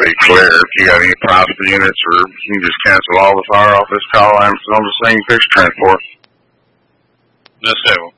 be clear. If you got any private units, or you can just cancel all the fire off this call line on the same fixed transport. No, sir.